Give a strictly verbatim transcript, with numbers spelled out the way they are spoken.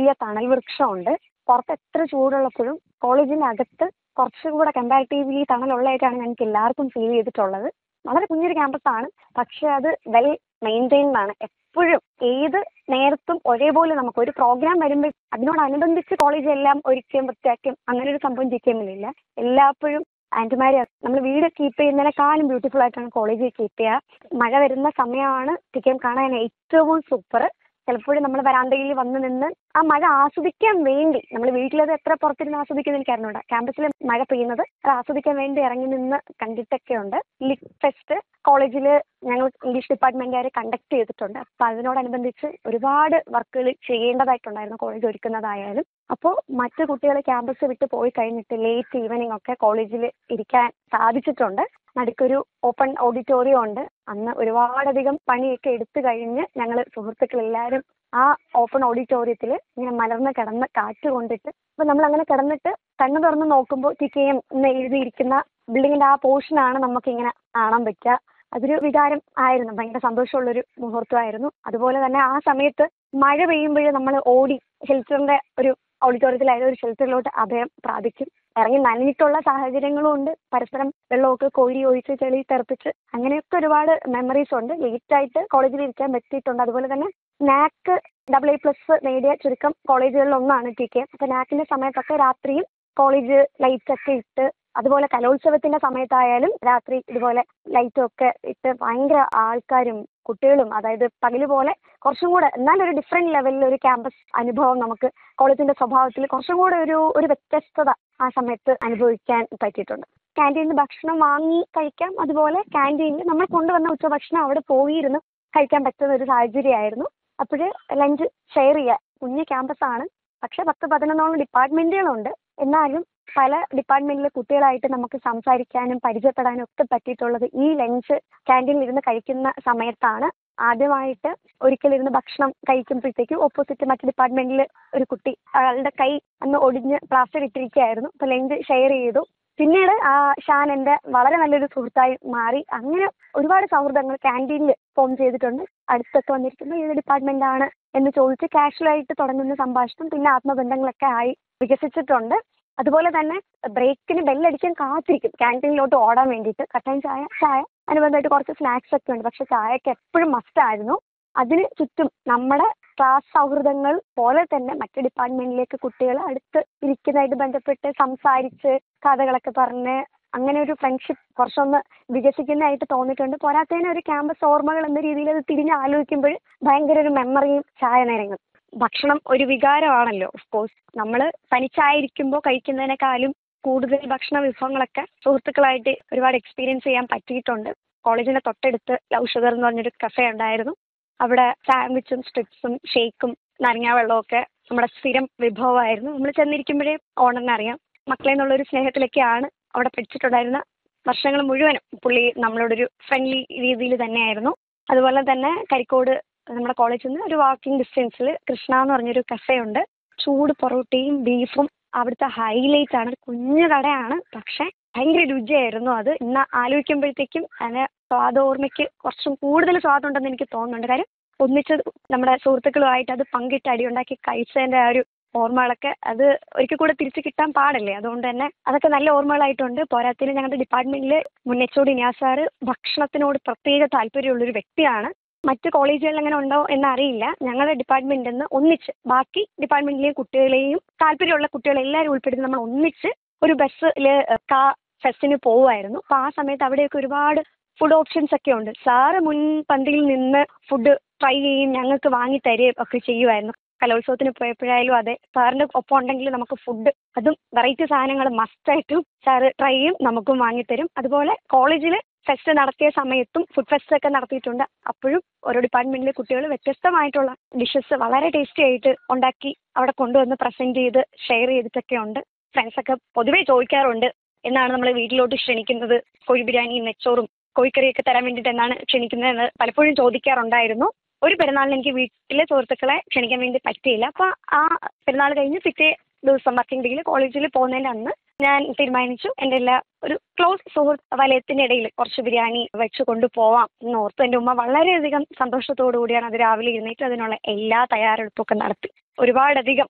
വലിയ തണൽ വൃക്ഷമുണ്ട്. പുറത്ത് എത്ര ചൂടുള്ളപ്പോഴും കോളേജിനകത്ത് കുറച്ചും കൂടെ കമ്പാരിറ്റീവ്ലി തണലുള്ളതായിട്ടാണ് ഞങ്ങൾക്ക് എല്ലാവർക്കും ഫീൽ ചെയ്തിട്ടുള്ളത്. വളരെ കുഞ്ഞൊരു ക്യാമ്പസാണ്, പക്ഷെ അത് വെൽ മെയിൻറ്റൈൻഡ് ആണ്. എപ്പോഴും ഏത് നേരത്തും ഒരേപോലെ നമുക്ക് ഒരു പ്രോഗ്രാം വരുമ്പോൾ അതിനോടനുബന്ധിച്ച് കോളേജ് എല്ലാം ഒരിക്കലും വൃത്തിയാക്കും അങ്ങനെ ഒരു സംഭവം ചെയ്യുന്നില്ല. എല്ലാപ്പോഴും ആന്റിമാര് നമ്മൾ വീട് കീപ്പ് ചെയ്യുന്നതിനേക്കാളും ബ്യൂട്ടിഫുൾ ആയിട്ടാണ് കോളേജ് കീപ്പ് ചെയ്യുക. മഴ വരുന്ന സമയമാണ് തികയും കാണാൻ ഏറ്റവും സൂപ്പർ. ചിലപ്പോഴും നമ്മൾ വരാന്തയിൽ വന്ന് നിന്ന് ആ മഴ ആസ്വദിക്കാൻ വേണ്ടി, നമ്മൾ വീട്ടിലത് എത്ര പുറത്തിരുന്ന് ആസ്വദിക്കുന്ന എനിക്ക് അറിഞ്ഞൂടാ, ക്യാമ്പസിൽ മഴ പെയ്യുന്നത് അത് ആസ്വദിക്കാൻ വേണ്ടി ഇറങ്ങി നിന്ന് കണ്ടിട്ടൊക്കെ ഉണ്ട്. ലിറ്റ് ഫെസ്റ്റ് കോളേജിൽ ഞങ്ങൾ ഇംഗ്ലീഷ് ഡിപ്പാർട്ട്മെന്റുകാർ കണ്ടക്ട് ചെയ്തിട്ടുണ്ട്. അപ്പോൾ അതിനോടനുബന്ധിച്ച് ഒരുപാട് വർക്കുകൾ ചെയ്യേണ്ടതായിട്ടുണ്ടായിരുന്നു കോളേജ് ഒരുക്കുന്നതായാലും. അപ്പോൾ മറ്റു കുട്ടികൾ ക്യാമ്പസ് വിട്ട് പോയി കഴിഞ്ഞിട്ട് ലേറ്റ് ഈവനിങ് ഒക്കെ കോളേജിൽ ഇരിക്കാൻ സാധിച്ചിട്ടുണ്ട്. നടുക്കൊരു ഓപ്പൺ ഓഡിറ്റോറിയം ഉണ്ട്. അന്ന് ഒരുപാടധികം പണിയൊക്കെ എടുത്തു കഴിഞ്ഞ് ഞങ്ങൾ സുഹൃത്തുക്കളെല്ലാവരും ആ ഓപ്പൺ ഓഡിറ്റോറിയത്തിൽ ഇങ്ങനെ മലർന്ന് കിടന്ന് കാറ്റ് കൊണ്ടിട്ട്, അപ്പോൾ നമ്മൾ അങ്ങനെ കിടന്നിട്ട് കണ്ണു തുറന്ന് നോക്കുമ്പോൾ ടി കെ എം എന്ന് എഴുതിയിരിക്കുന്ന ബിൽഡിങ്ങിന്റെ ആ പോർഷനാണ് നമുക്കിങ്ങനെ കാണാൻ പറ്റുക. അതൊരു വികാരം ആയിരുന്നു, ഭയങ്കര സന്തോഷമുള്ളൊരു മുഹൂർത്തമായിരുന്നു. അതുപോലെ തന്നെ ആ സമയത്ത് മഴ പെയ്യുമ്പോൾ നമ്മൾ ഓടി ഷെൽറ്ററിന്റെ ഒരു ഓഡിറ്റോറിയത്തിലായത് ഒരു ഷെൽറ്ററിലോട്ട് അഭയം പ്രാപിക്കും. ഇറങ്ങി നനഞ്ഞിട്ടുള്ള സാഹചര്യങ്ങളും ഉണ്ട്, പരസ്പരം വെള്ളമൊക്കെ കോരി ഒഴിച്ച് ചെളി തെറിപ്പിച്ച് അങ്ങനെയൊക്കെ ഒരുപാട് മെമ്മറീസ് ഉണ്ട്. ലേറ്റായിട്ട് കോളേജിൽ ഇരിക്കാൻ പറ്റിയിട്ടുണ്ട്. അതുപോലെ തന്നെ നാക്ക് ഡബിൾ എ പ്ലസ് നേടിയ ചുരുക്കം കോളേജുകളിൽ ഒന്നാണ് ടി കെ. അപ്പോൾ നാക്കിന്റെ സമയത്തൊക്കെ രാത്രിയും കോളേജ് ലൈറ്റ് ഒക്കെ ഇട്ട്, അതുപോലെ കലോത്സവത്തിന്റെ സമയത്തായാലും രാത്രി ഇതുപോലെ ലൈറ്റും ഒക്കെ ഇട്ട് ഭയങ്കര ആൾക്കാരും കുട്ടികളും, അതായത് പകല് പോലെ കുറച്ചും കൂടെ എന്നാലൊരു ഡിഫറെന്റ് ലെവലിൽ ഒരു ക്യാമ്പസ് അനുഭവം നമുക്ക് കോളേജിന്റെ സ്വഭാവത്തിൽ കുറച്ചും കൂടെ ഒരു ഒരു വ്യത്യസ്തത ആ സമയത്ത് അനുഭവിക്കാൻ പറ്റിയിട്ടുണ്ട്. ക്യാൻറ്റീനിൽ ഭക്ഷണം വാങ്ങി കഴിക്കാം, അതുപോലെ ക്യാൻറ്റീനിൽ നമ്മൾ കൊണ്ടുവന്ന ഉച്ചഭക്ഷണം അവിടെ പോയിരുന്നു കഴിക്കാൻ പറ്റുന്ന ഒരു സാഹചര്യമായിരുന്നു. അപ്പോൾ ലഞ്ച് ഷെയർ ചെയ്യുക. കുഞ്ഞ് ക്യാമ്പസാണ്, പക്ഷെ പത്ത് പതിനൊന്നോളം ഡിപ്പാർട്ട്മെന്റുകളുണ്ട്. എന്നാലും പല ഡിപ്പാർട്ട്മെന്റിലെ കുട്ടികളായിട്ട് നമുക്ക് സംസാരിക്കാനും പരിചയപ്പെടാനും ഒക്കെ പറ്റിയിട്ടുള്ളത് ഈ ലഞ്ച് ക്യാൻറ്റീനിൽ ഇരുന്ന് കഴിക്കുന്ന സമയത്താണ്. ആദ്യമായിട്ട് ഒരിക്കലിരുന്ന് ഭക്ഷണം കഴിക്കുമ്പോഴത്തേക്കും ഓപ്പോസിറ്റ് മറ്റു ഡിപ്പാർട്ട്മെന്റിൽ ഒരു കുട്ടി, അയാളുടെ കൈ അന്ന് ഒടിഞ്ഞ് പ്ലാസ്റ്റർ ഇട്ടിരിക്കുകയായിരുന്നു. അപ്പോൾ ലഞ്ച് ഷെയർ ചെയ്തു. പിന്നീട് ആ ഷാൻ എൻ്റെ വളരെ നല്ലൊരു സുഹൃത്തായി മാറി. അങ്ങനെ ഒരുപാട് സൗഹൃദങ്ങൾ ക്യാൻറ്റീനിൽ ഫോം ചെയ്തിട്ടുണ്ട്. അടുത്തൊക്കെ വന്നിരിക്കുന്നത് ഏത് ഡിപ്പാർട്ട്മെന്റ് ആണ് എന്ന് ചോദിച്ച് കാഷ്വലായിട്ട് തുടങ്ങുന്ന സംഭാഷണം പിന്നെ ആത്മബന്ധങ്ങളൊക്കെ ആയി വികസിച്ചിട്ടുണ്ട്. അതുപോലെ തന്നെ ബ്രേക്കിന് ബെല്ലടിക്കാൻ കാത്തിരിക്കും ക്യാൻറ്റീനിലോട്ട് ഓടാൻ വേണ്ടിയിട്ട്. കട്ടൻ ചായ, ചായ അനുബന്ധമായിട്ട് കുറച്ച് സ്നാക്സ് ഒക്കെ ഉണ്ട്, പക്ഷെ ചായയൊക്കെ എപ്പോഴും മസ്റ്റായിരുന്നു. അതിന് ചുറ്റും നമ്മുടെ ക്ലാസ് സൗഹൃദങ്ങൾ പോലെ തന്നെ മറ്റ് ഡിപ്പാർട്ട്മെന്റിലേക്ക് കുട്ടികൾ അടുത്ത് ഇരിക്കുന്നതായിട്ട് ബന്ധപ്പെട്ട് സംസാരിച്ച് കഥകളൊക്കെ പറഞ്ഞ് അങ്ങനെ ഒരു ഫ്രണ്ട്ഷിപ്പ് കുറച്ചൊന്ന് വികസിക്കുന്നതായിട്ട് തോന്നിയിട്ടുണ്ട്. പോരാത്തതിന് ഒരു ക്യാമ്പസ് ഓർമ്മകൾ എന്ന രീതിയിൽ അത് തിരിഞ്ഞ് ആലോചിക്കുമ്പോൾ ഭയങ്കര ഒരു മെമ്മറിയും ചായ നേരങ്ങൾ. ഭക്ഷണം ഒരു വികാരമാണല്ലോ. ഓഫ്കോഴ്സ് നമ്മൾ തനിച്ചായിരിക്കുമ്പോൾ കഴിക്കുന്നതിനേക്കാളും കൂടുതൽ ഭക്ഷണ വിഭവങ്ങളൊക്കെ സുഹൃത്തുക്കളായിട്ട് ഒരുപാട് എക്സ്പീരിയൻസ് ചെയ്യാൻ പറ്റിയിട്ടുണ്ട്. കോളേജിന്റെ തൊട്ടടുത്ത് ലവ് ഷുഗർ എന്ന് പറഞ്ഞൊരു കഫേ ഉണ്ടായിരുന്നു. അവിടെ സാൻഡ്വിച്ചും സ്ട്രിപ്സും ഷേക്കും നാരങ്ങാ വെള്ളമൊക്കെ നമ്മുടെ സ്ഥിരം വിഭവമായിരുന്നു. നമ്മൾ ചെന്നിരിക്കുമ്പോഴേ ഓണറിനറിയാം. മക്കളെ എന്നുള്ളൊരു സ്നേഹത്തിലൊക്കെയാണ് അവിടെ പഠിച്ചിട്ടുണ്ടായിരുന്ന വർഷങ്ങൾ മുഴുവനും. പുള്ളി നമ്മളോടൊരു ഫ്രണ്ട്ലി രീതിയിൽ തന്നെയായിരുന്നു. അതുപോലെ തന്നെ കരിക്കോട് നമ്മുടെ കോളേജിൽ നിന്ന് ഒരു വാക്കിംഗ് ഡിസ്റ്റൻസിൽ കൃഷ്ണ എന്ന് പറഞ്ഞൊരു കഫേ ഉണ്ട്. ചൂട് പൊറോട്ടയും ബീഫും അവിടുത്തെ ഹൈലൈറ്റ് ആണ്. കുഞ്ഞു കടയാണ്, പക്ഷെ ഭയങ്കര രുചിയായിരുന്നു അത്. ഇന്ന് ആലോചിക്കുമ്പോഴത്തേക്കും അതിന് സ്വാദോർമ്മയ്ക്ക് കുറച്ചും കൂടുതൽ സ്വാദുണ്ടെന്ന് എനിക്ക് തോന്നുന്നുണ്ട്. കാര്യം ഒന്നിച്ച് നമ്മുടെ സുഹൃത്തുക്കളുമായിട്ട് അത് പങ്കിട്ട് അടിയുണ്ടാക്കി കഴിച്ചതിൻ്റെ ആ ഒരു ഓർമ്മകളൊക്കെ അത് ഒരിക്കൽ കൂടെ തിരിച്ചു കിട്ടാൻ പാടില്ലേ. അതുകൊണ്ട് തന്നെ അതൊക്കെ നല്ല ഓർമ്മകളായിട്ടുണ്ട്. പോരാത്തിന് ഞങ്ങളുടെ ഡിപ്പാർട്ട്മെന്റിൽ മുൻ H O D Niyas sir ഭക്ഷണത്തിനോട് പ്രത്യേക താല്പര്യമുള്ളൊരു വ്യക്തിയാണ്. മറ്റ് കോളേജുകളിൽ അങ്ങനെ ഉണ്ടോ എന്നറിയില്ല. ഞങ്ങളുടെ ഡിപ്പാർട്ട്മെന്റിൽ നിന്ന് ഒന്നിച്ച് ബാക്കി ഡിപ്പാർട്ട്മെന്റിലെയും കുട്ടികളെയും താല്പര്യമുള്ള കുട്ടികളെല്ലാവരും ഉൾപ്പെടുത്തി നമ്മൾ ഒന്നിച്ച് ഒരു ബസ്സിൽ കാ ഫെസ്റ്റിന് പോവുമായിരുന്നു. അപ്പോൾ ആ സമയത്ത് അവിടെയൊക്കെ ഒരുപാട് ഫുഡ് ഓപ്ഷൻസ് ഒക്കെ ഉണ്ട്. സാറ് മുൻപന്തിയിൽ നിന്ന് ഫുഡ് ട്രൈ ചെയ്യും, ഞങ്ങൾക്ക് വാങ്ങി തരുകയും ഒക്കെ ചെയ്യുമായിരുന്നു. കലോത്സവത്തിന് പോയപ്പോഴായാലും അതെ, സാറിൻ്റെ ഒപ്പം ഉണ്ടെങ്കിൽ നമുക്ക് ഫുഡ്, അതും വെറൈറ്റി സാധനങ്ങൾ മസ്റ്റായിട്ടും സാറ് ട്രൈ ചെയ്യും, നമുക്കും വാങ്ങിത്തരും. അതുപോലെ കോളേജിൽ ഫെസ്റ്റ് നടത്തിയ സമയത്തും ഫുഡ് ഫെസ്റ്റ് ഒക്കെ നടത്തിയിട്ടുണ്ട്. അപ്പോഴും ഓരോ ഡിപ്പാർട്ട്മെന്റിലെ കുട്ടികൾ വ്യത്യസ്തമായിട്ടുള്ള ഡിഷസ് വളരെ ടേസ്റ്റി ആയിട്ട് ഉണ്ടാക്കി അവിടെ കൊണ്ടുവന്ന് പ്രസന്റ് ചെയ്ത് ഷെയർ ചെയ്തിട്ടൊക്കെ ഉണ്ട്. ഫ്രണ്ട്സൊക്കെ പൊതുവേ ചോദിക്കാറുണ്ട് എന്നാണ് നമ്മൾ വീട്ടിലോട്ട് ക്ഷണിക്കുന്നത്, കോഴി ബിരിയാണിയും നെച്ചോറും കോഴിക്കറിയൊക്കെ തരാൻ വേണ്ടിയിട്ട് എന്നാണ് ക്ഷണിക്കുന്നതെന്ന് പലപ്പോഴും ചോദിക്കാറുണ്ടായിരുന്നു. ഒരു പെരുന്നാളിന് എനിക്ക് വീട്ടിലെ സുഹൃത്തുക്കളെ ക്ഷണിക്കാൻ വേണ്ടി പറ്റിയില്ല. അപ്പോൾ ആ പെരുന്നാൾ കഴിഞ്ഞ് പിറ്റേ ദിവസം വർക്കിംഗ് ഡേയിൽ കോളേജിൽ പോകുന്നതിൻ്റെ അന്ന് ഞാൻ തീരുമാനിച്ചു എൻ്റെ എല്ലാ ഒരു ക്ലോസ് സുഹൃത്ത് വലയത്തിൻ്റെ ഇടയിൽ കുറച്ച് ബിരിയാണി വെച്ച് കൊണ്ടുപോവാം എന്ന് ഓർത്തു. എൻ്റെ ഉമ്മ വളരെയധികം സന്തോഷത്തോടു കൂടിയാണ് അത് രാവിലെ ഇരുന്നിട്ട് അതിനുള്ള എല്ലാ തയ്യാറെടുപ്പൊക്കെ നടത്തി. ഒരുപാടധികം